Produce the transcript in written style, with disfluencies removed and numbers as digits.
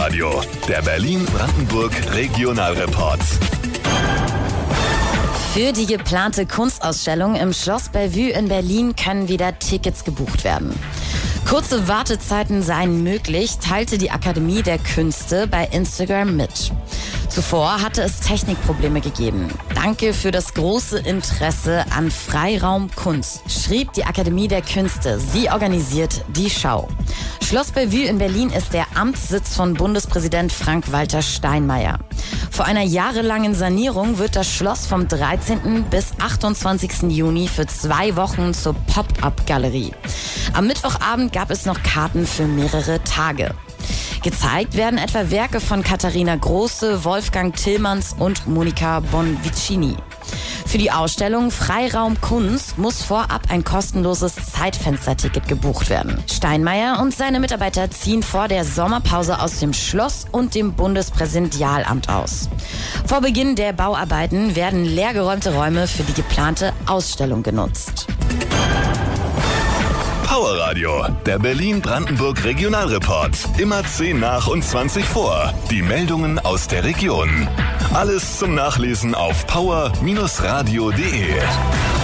Powerradio, der Berlin-Brandenburg Regionalreport. Für die geplante Kunstausstellung im Schloss Bellevue in Berlin können wieder Tickets gebucht werden. Kurze Wartezeiten seien möglich, teilte die Akademie der Künste bei Instagram mit. Zuvor hatte es Technikprobleme gegeben. Danke für das große Interesse an Freiraum Kunst, schrieb die Akademie der Künste. Sie organisiert die Schau. Schloss Bellevue in Berlin ist der Amtssitz von Bundespräsident Frank-Walter Steinmeier. Vor einer jahrelangen Sanierung wird das Schloss vom 13. bis 28. Juni für 2 Wochen zur Pop-up-Galerie. Am Mittwochabend gab es noch Karten für mehrere Tage. Gezeigt werden etwa Werke von Katharina Große, Wolfgang Tillmanns und Monica Bonvicini. Für die Ausstellung Freiraum Kunst muss vorab ein kostenloses Zeitfensterticket gebucht werden. Steinmeier und seine Mitarbeiter ziehen vor der Sommerpause aus dem Schloss und dem Bundespräsidialamt aus. Vor Beginn der Bauarbeiten werden leergeräumte Räume für die geplante Ausstellung genutzt. Powerradio, der Berlin-Brandenburg Regionalreport. Immer 10 nach und 20 vor. Die Meldungen aus der Region. Alles zum Nachlesen auf power-radio.de.